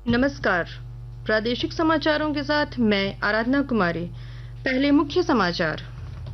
नमस्कार। प्रादेशिक समाचारों के साथ मैं आराधना कुमारी। पहले मुख्य समाचार।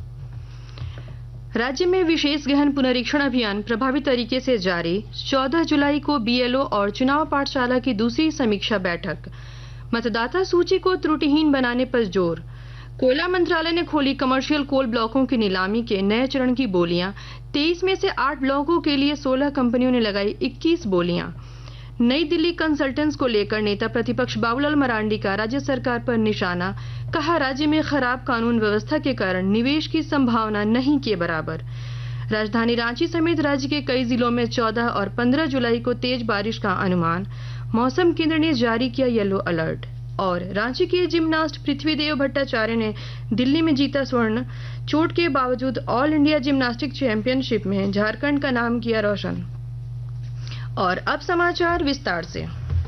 राज्य में विशेष गहन पुनरीक्षण अभियान प्रभावी तरीके से जारी। 14 जुलाई को बीएलओ और चुनाव पाठशाला की दूसरी समीक्षा बैठक। मतदाता सूची को त्रुटिहीन बनाने पर जोर। कोयला मंत्रालय ने खोली कमर्शियल कोल ब्लॉकों की नीलामी के नए चरण की बोलियां। 23 में से 8 ब्लॉकों के लिए 16 कंपनियों ने लगाई 21 बोलियां। नई दिल्ली कंसल्टेंट्स को लेकर नेता प्रतिपक्ष बाबूलाल मरांडी का राज्य सरकार पर निशाना। कहा, राज्य में खराब कानून व्यवस्था के कारण निवेश की संभावना नहीं के बराबर। राजधानी रांची समेत राज्य के कई जिलों में 14 और 15 जुलाई को तेज बारिश का अनुमान। मौसम केंद्र ने जारी किया येलो अलर्ट। और रांची के जिम्नास्ट पृथ्वीदेव भट्टाचार्य ने दिल्ली में जीता स्वर्ण। चोट के बावजूद ऑल इंडिया जिम्नास्टिक चैंपियनशिप में झारखंड का नाम किया रोशन। और अब समाचार विस्तार से।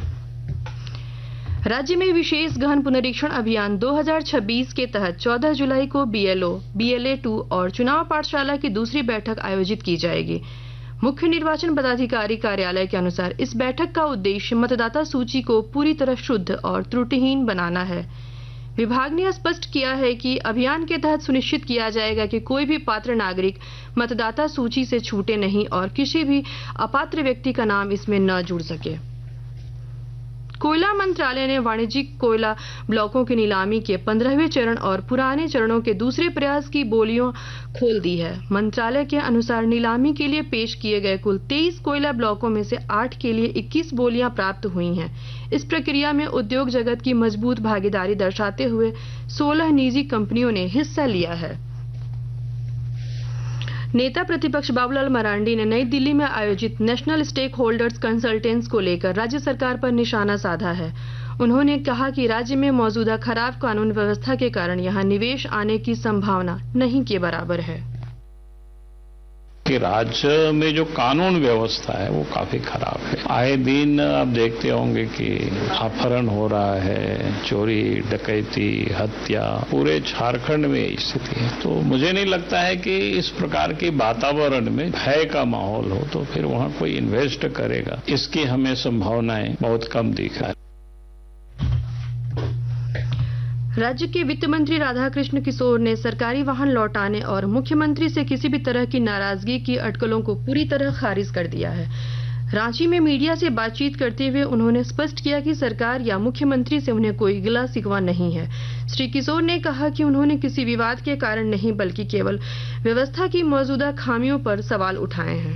राज्य में विशेष गहन पुनरीक्षण अभियान 2026 के तहत 14 जुलाई को बीएलओ, बीएलए2 और चुनाव पाठशाला की दूसरी बैठक आयोजित की जाएगी। मुख्य निर्वाचन पदाधिकारी कार्यालय के अनुसार इस बैठक का उद्देश्य मतदाता सूची को पूरी तरह शुद्ध और त्रुटिहीन बनाना है। विभाग ने स्पष्ट किया है कि अभियान के तहत सुनिश्चित किया जाएगा कि कोई भी पात्र नागरिक मतदाता सूची से छूटे नहीं और किसी भी अपात्र व्यक्ति का नाम इसमें न जुड़ सके। कोयला मंत्रालय ने वाणिज्यिक कोयला ब्लॉकों की नीलामी के 15वें चरण और पुराने चरणों के दूसरे प्रयास की बोलियां खोल दी है। मंत्रालय के अनुसार नीलामी के लिए पेश किए गए कुल 23 कोयला ब्लॉकों में से 8 के लिए 21 बोलियां प्राप्त हुई हैं। इस प्रक्रिया में उद्योग जगत की मजबूत भागीदारी दर्शाते हुए 16 निजी कंपनियों ने हिस्सा लिया है। नेता प्रतिपक्ष बाबूलाल मरांडी ने नई दिल्ली में आयोजित नेशनल स्टेक होल्डर्स कंसल्टेंट्स को लेकर राज्य सरकार पर निशाना साधा है। उन्होंने कहा कि राज्य में मौजूदा खराब कानून व्यवस्था के कारण यहां निवेश आने की संभावना नहीं के बराबर है। कि राज्य में जो कानून व्यवस्था है वो काफी खराब है। आए दिन आप देखते होंगे कि अपहरण हो रहा है, चोरी, डकैती, हत्या, पूरे झारखंड में यही स्थिति है। तो मुझे नहीं लगता है कि इस प्रकार के वातावरण में भय का माहौल हो तो फिर वहां कोई इन्वेस्ट करेगा। इसकी हमें संभावनाएं बहुत कम दिख रहा है। राज्य के वित्त मंत्री राधाकृष्ण किशोर ने सरकारी वाहन लौटाने और मुख्यमंत्री से किसी भी तरह की नाराजगी की अटकलों को पूरी तरह खारिज कर दिया है। रांची में मीडिया से बातचीत करते हुए उन्होंने स्पष्ट किया कि सरकार या मुख्यमंत्री से उन्हें कोई गिला शिकवा नहीं है। श्री किशोर ने कहा कि उन्होंने किसी विवाद के कारण नहीं बल्कि केवल व्यवस्था की मौजूदा खामियों पर सवाल उठाए हैं।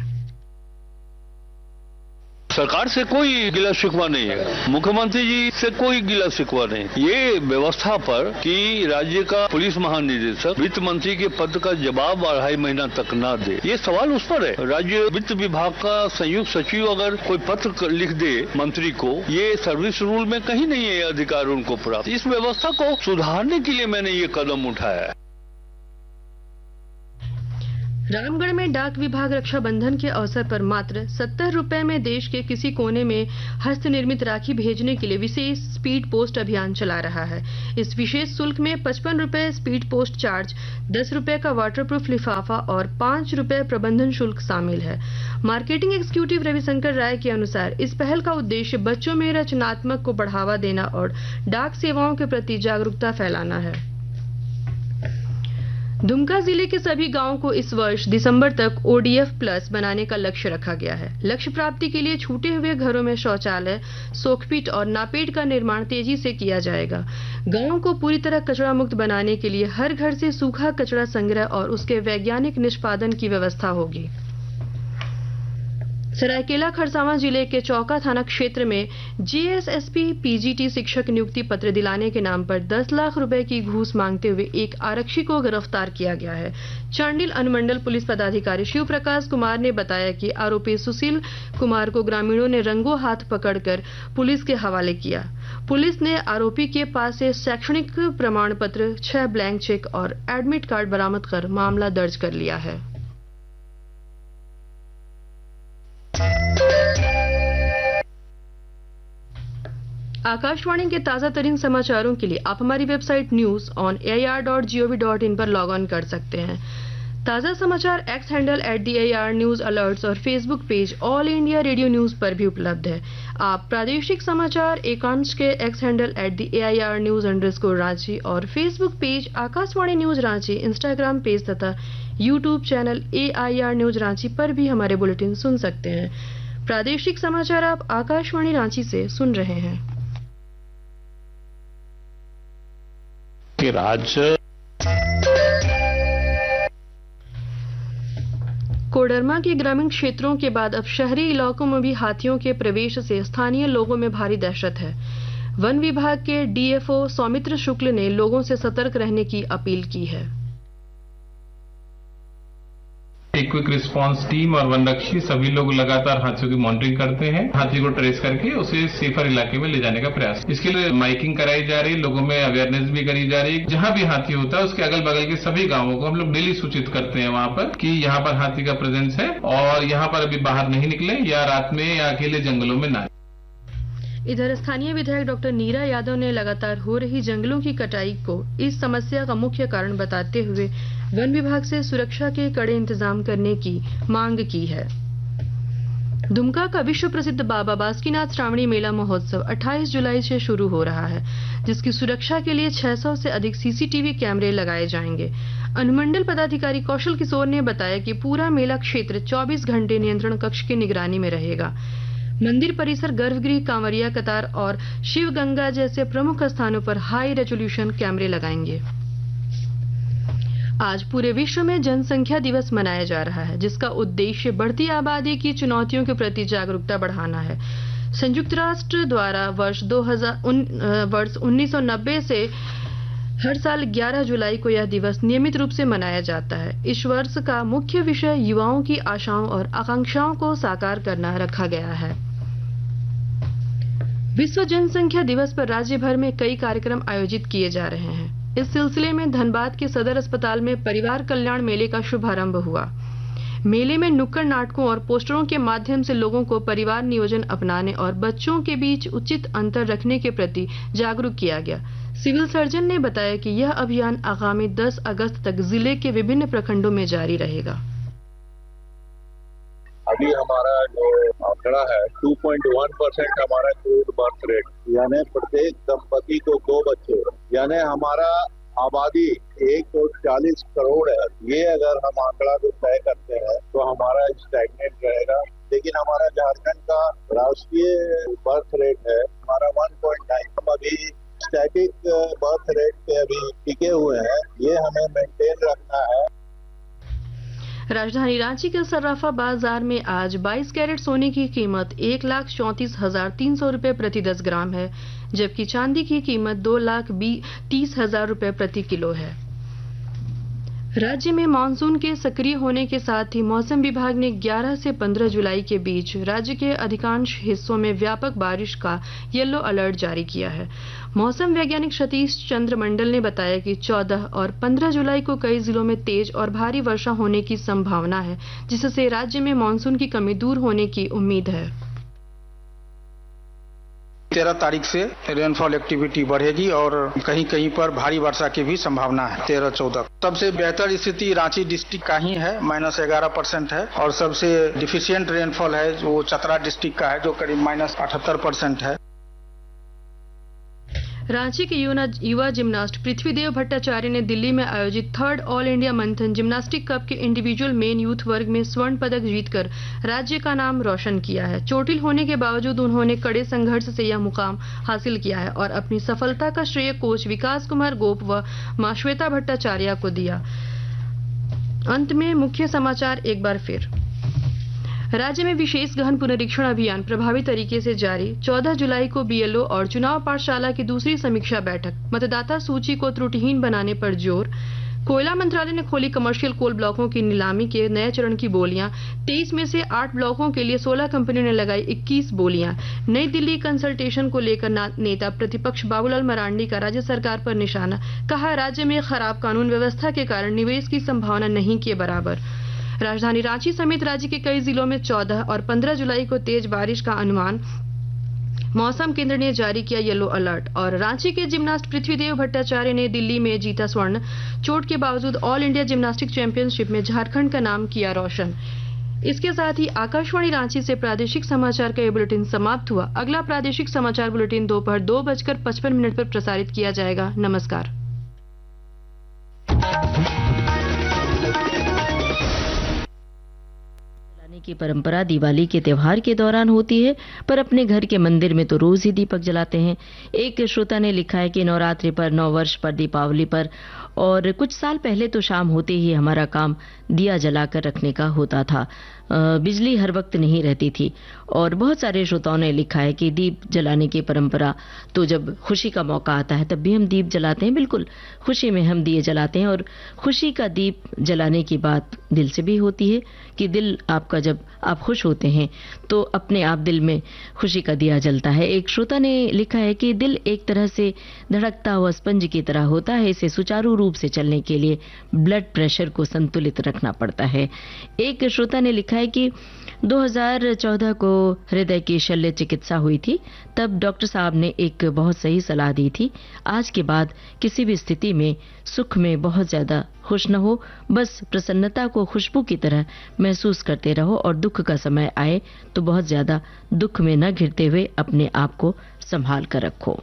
सरकार से कोई गिला शिकवा नहीं है, मुख्यमंत्री जी से कोई गिला शिकवा नहीं। ये व्यवस्था पर कि राज्य का पुलिस महानिदेशक वित्त मंत्री के पद का जवाब 2.5 महीना तक न दे, ये सवाल उस पर है। राज्य वित्त विभाग का संयुक्त सचिव अगर कोई पत्र लिख दे मंत्री को, ये सर्विस रूल में कहीं नहीं है अधिकार उनको प्राप्त। इस व्यवस्था को सुधारने के लिए मैंने ये कदम उठाया है। रामगढ़ में डाक विभाग रक्षाबंधन के अवसर पर मात्र 70 रुपए में देश के किसी कोने में हस्त निर्मित राखी भेजने के लिए विशेष स्पीड पोस्ट अभियान चला रहा है। इस विशेष शुल्क में 55 रुपए स्पीड पोस्ट चार्ज, 10 रुपए का वाटरप्रूफ लिफाफा और 5 रुपए प्रबंधन शुल्क शामिल है। मार्केटिंग एग्जीक्यूटिव रविशंकर राय के अनुसार इस पहल का उद्देश्य बच्चों में रचनात्मक को बढ़ावा देना और डाक सेवाओं के प्रति जागरूकता फैलाना है। दुमका जिले के सभी गांवों को इस वर्ष दिसंबर तक ओडीएफ प्लस बनाने का लक्ष्य रखा गया है। लक्ष्य प्राप्ति के लिए छूटे हुए घरों में शौचालय, सोखपीट और नापेट का निर्माण तेजी से किया जाएगा। गांवों को पूरी तरह कचरा मुक्त बनाने के लिए हर घर से सूखा कचरा संग्रह और उसके वैज्ञानिक निष्पादन की व्यवस्था होगी। सरायकेला खरसावां जिले के चौका थाना क्षेत्र में जीएसएसपी पीजीटी शिक्षक नियुक्ति पत्र दिलाने के नाम पर 10 लाख रुपए की घूस मांगते हुए एक आरक्षी को गिरफ्तार किया गया है। चांडिल अनुमंडल पुलिस पदाधिकारी शिव प्रकाश कुमार ने बताया कि आरोपी सुशील कुमार को ग्रामीणों ने रंगों हाथ पकड़कर पुलिस के हवाले किया। पुलिस ने आरोपी के पास से शैक्षणिक प्रमाण पत्र, 6 ब्लैंक चेक और एडमिट कार्ड बरामद कर मामला दर्ज कर लिया है। आकाशवाणी के ताजा तरीन समाचारों के लिए आप हमारी वेबसाइट news on air.gov.in पर लॉग ऑन कर सकते हैं। ताज़ा समाचार x handle @AIR news alerts और Facebook page all India radio news पर भी उपलब्ध है। आप प्रादेशिक समाचार एकांश के x handle @AIR news _Ranchi और Facebook page Akashvani news Ranchi, Instagram page तथा YouTube channel AIR news Ranchi पर भी हमारे बुलेटिन सुन सकते हैं। प्रादेशिक समाचार आप आकाशवाणी रांची से सुन रहे हैं। राज्य कोडरमा के ग्रामीण क्षेत्रों के बाद अब शहरी इलाकों में भी हाथियों के प्रवेश से स्थानीय लोगों में भारी दहशत है। वन विभाग के DFO सौमित्र शुक्ल ने लोगों से सतर्क रहने की अपील की है। एक क्विक रिस्पांस टीम और वनरक्षी सभी लोग लगातार हाथियों की मॉनिटरिंग करते हैं। हाथी को ट्रेस करके उसे सेफर इलाके में ले जाने का प्रयास, इसके लिए माइकिंग कराई जा रही, लोगों में अवेयरनेस भी करी जा रही। जहां भी हाथी होता है उसके अगल बगल के सभी गांवों को हम लोग डेली सूचित करते हैं वहां पर कि यहाँ पर हाथी का प्रेजेंस है और यहाँ पर अभी बाहर नहीं निकले या रात में या अकेले जंगलों में ना। इधर स्थानीय विधायक डॉक्टर नीरा यादव ने लगातार हो रही जंगलों की कटाई को इस समस्या का मुख्य कारण बताते हुए वन विभाग से सुरक्षा के कड़े इंतजाम करने की मांग की है। दुमका का विश्व प्रसिद्ध बाबा बासुकीनाथ श्रावणी मेला महोत्सव 28 जुलाई से शुरू हो रहा है, जिसकी सुरक्षा के लिए 600 से अधिक CCTV कैमरे लगाए जाएंगे। अनुमंडल पदाधिकारी कौशल किशोर ने बताया कि पूरा मेला क्षेत्र 24 घंटे नियंत्रण कक्ष की निगरानी में रहेगा। मंदिर परिसर, गर्भगृह, कांवरिया कतार और शिव गंगा जैसे प्रमुख स्थानों पर हाई रेजोल्यूशन कैमरे लगाएंगे। आज पूरे विश्व में जनसंख्या दिवस मनाया जा रहा है, जिसका उद्देश्य बढ़ती आबादी की चुनौतियों के प्रति जागरूकता बढ़ाना है। संयुक्त राष्ट्र द्वारा वर्ष 1990 से हर साल 11 जुलाई को यह दिवस नियमित रूप से मनाया जाता है। इस वर्ष का मुख्य विषय युवाओं की आशाओं और आकांक्षाओं को साकार करना रखा गया है। विश्व जनसंख्या दिवस पर राज्य भर में कई कार्यक्रम आयोजित किए जा रहे हैं। इस सिलसिले में धनबाद के सदर अस्पताल में परिवार कल्याण मेले का शुभारंभ हुआ। मेले में नुक्कड़ नाटकों और पोस्टरों के माध्यम से लोगों को परिवार नियोजन अपनाने और बच्चों के बीच उचित अंतर रखने के प्रति जागरूक किया गया। सिविल सर्जन ने बताया कि यह अभियान आगामी 10 अगस्त तक जिले के विभिन्न प्रखंडों में जारी रहेगा। अभी हमारा जो आंकड़ा है 2.1% हमारा चाइल्ड बर्थ रेट, यानी प्रत्येक दंपति को 2 बच्चे, यानी हमारा आबादी 140 करोड़ है। ये अगर हम आंकड़ा को तय करते हैं तो हमारा स्टैग्नेंट रहेगा। लेकिन हमारा झारखंड का राष्ट्रीय बर्थ रेट है हमारा 1.9। हम अभी स्टैटिक बर्थ रेट पे अभी टिके हुए हैं, ये हमें मेंटेन रखना है। राजधानी रांची के सर्राफा बाजार में आज 22 कैरेट सोने की कीमत 1,34,300 रुपए प्रति 10 ग्राम है, जबकि चांदी की कीमत 2,30,000 रुपए प्रति किलो है। राज्य में मानसून के सक्रिय होने के साथ ही मौसम विभाग ने 11 से 15 जुलाई के बीच राज्य के अधिकांश हिस्सों में व्यापक बारिश का येलो अलर्ट जारी किया है। मौसम वैज्ञानिक सतीश चंद्र मंडल ने बताया कि 14 और 15 जुलाई को कई जिलों में तेज और भारी वर्षा होने की संभावना है, जिससे राज्य में मानसून की कमी दूर होने की उम्मीद है। 13 तारीख से रेनफॉल एक्टिविटी बढ़ेगी और कहीं कहीं पर भारी वर्षा की भी संभावना है। 13-14 सबसे बेहतर स्थिति रांची डिस्ट्रिक्ट का ही है, -11% है, और सबसे डिफिशिएंट रेनफॉल है जो चतरा डिस्ट्रिक्ट का है, जो करीब -78% है। रांची के युवा जिम्नास्ट पृथ्वीदेव भट्टाचार्य ने दिल्ली में आयोजित 3rd ऑल इंडिया मंथन जिम्नास्टिक कप के इंडिविजुअल मेन यूथ वर्ग में स्वर्ण पदक जीतकर राज्य का नाम रोशन किया है। चोटिल होने के बावजूद उन्होंने कड़े संघर्ष से यह मुकाम हासिल किया है और अपनी सफलता का श्रेय कोच विकास कुमार गोप व मां श्वेता भट्टाचार्य को दिया। अंत में मुख्य समाचार एक बार फिर। राज्य में विशेष गहन पुनरीक्षण अभियान प्रभावी तरीके से जारी। 14 जुलाई को BLO और चुनाव पाठशाला की दूसरी समीक्षा बैठक। मतदाता सूची को त्रुटिहीन बनाने पर जोर। कोयला मंत्रालय ने खोली कमर्शियल कोल ब्लॉकों की नीलामी के नए चरण की बोलियां। 23 में से 8 ब्लॉकों के लिए 16 कंपनियों ने लगाई 21 बोलियां। नई दिल्ली कंसल्टेशन को लेकर नेता प्रतिपक्ष बाबूलाल मरांडी का राज्य सरकार पर निशाना। कहा, राज्य में खराब कानून व्यवस्था के कारण निवेश की संभावना नहीं के बराबर। राजधानी रांची समेत राज्य के कई जिलों में 14 और 15 जुलाई को तेज बारिश का अनुमान। मौसम केंद्र ने जारी किया येलो अलर्ट। और रांची के जिम्नास्ट पृथ्वीदेव भट्टाचार्य ने दिल्ली में जीता स्वर्ण। चोट के बावजूद ऑल इंडिया जिम्नास्टिक चैंपियनशिप में झारखंड का नाम किया रोशन। इसके साथ ही आकाशवाणी रांची से प्रादेशिक समाचार का ये बुलेटिन समाप्त हुआ। अगला प्रादेशिक समाचार बुलेटिन दोपहर 2:55 पर प्रसारित किया जाएगा। नमस्कार। की परंपरा दिवाली के त्योहार के दौरान होती है, पर अपने घर के मंदिर में तो रोज ही दीपक जलाते हैं। एक श्रोता ने लिखा है कि नवरात्रि पर, नव वर्ष पर, दीपावली पर और कुछ साल पहले तो शाम होते ही हमारा काम दिया जलाकर रखने का होता था। बिजली हर वक्त नहीं रहती थी। और बहुत सारे श्रोताओं ने लिखा है कि दीप जलाने की परंपरा तो जब खुशी का मौका आता है तब भी हम दीप जलाते हैं। बिल्कुल, खुशी में हम दिए जलाते हैं। और खुशी का दीप जलाने की बात दिल से भी होती है कि दिल आपका, जब आप खुश होते हैं तो अपने आप दिल में खुशी का दिया जलता है। एक श्रोता ने लिखा है कि दिल एक तरह से धड़कता हुआ स्पंज की तरह होता है। इसे सुचारू रूप से चलने के लिए ब्लड प्रेशर को संतुलित रखना पड़ता है। एक श्रोता ने लिखा है कि 2014 को हृदय की शल्य चिकित्सा हुई थी। तब डॉक्टर साहब ने एक बहुत सही सलाह दी थी, आज के बाद किसी भी स्थिति में सुख में बहुत ज्यादा खुश न हो, बस प्रसन्नता को खुशबू की तरह महसूस करते रहो और दुख का समय आए तो बहुत ज्यादा दुख में न घिरते हुए अपने आप को संभाल कर रखो।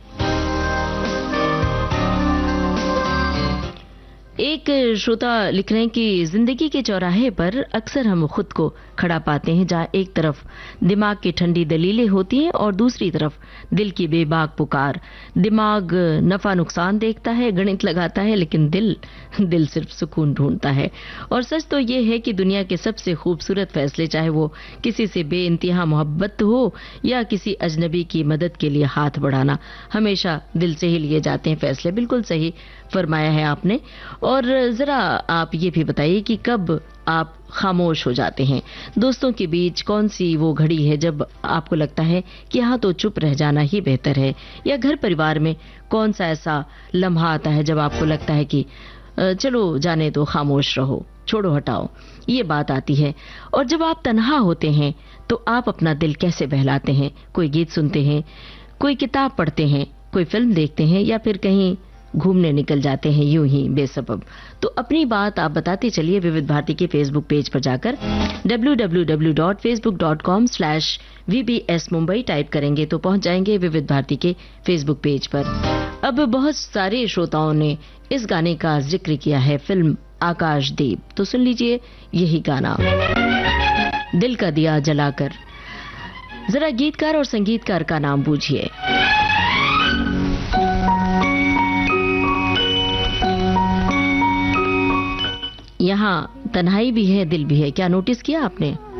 एक श्रोता लिख रहे हैं कि जिंदगी के चौराहे पर अक्सर हम खुद को खड़ा पाते हैं, जहां एक तरफ दिमाग की ठंडी दलीलें होती हैं और दूसरी तरफ दिल की बेबाक पुकार। दिमाग नफा नुकसान देखता है, गणित लगाता है, लेकिन दिल सिर्फ सुकून ढूंढता है। और सच तो ये है कि दुनिया के सबसे खूबसूरत फैसले, चाहे वो किसी से बेइंतहा मोहब्बत हो या किसी अजनबी की मदद के लिए हाथ बढ़ाना, हमेशा दिल से ही लिए जाते हैं फैसले। बिल्कुल सही फरमाया है आपने। और जरा आप ये भी बताइए कि कब आप खामोश हो जाते हैं। दोस्तों के बीच कौन सी वो घड़ी है जब आपको लगता है कि यहाँ तो चुप रह जाना ही बेहतर है, या घर परिवार में कौन सा ऐसा लम्हा आता है जब आपको लगता है कि चलो जाने दो, खामोश रहो, छोड़ो हटाओ, ये बात आती है। और जब आप तन्हा होते हैं तो आप अपना दिल कैसे बहलाते हैं? कोई गीत सुनते हैं, कोई किताब पढ़ते हैं, कोई फिल्म देखते हैं, या फिर कहीं घूमने निकल जाते हैं यूं ही बेसबब? तो अपनी बात आप बताते चलिए विविध भारती के फेसबुक पेज पर जाकर। www.facebook.com/VBS Mumbai टाइप करेंगे तो पहुंच जाएंगे विविध भारती के फेसबुक पेज पर। अब बहुत सारे श्रोताओं ने इस गाने का जिक्र किया है, फिल्म आकाशदीप। तो सुन लीजिए यही गाना, दिल का दिया जलाकर। जरा गीतकार और संगीतकार का नाम बूझिए। यहाँ तन्हाई भी है, दिल भी है। क्या नोटिस किया आपने?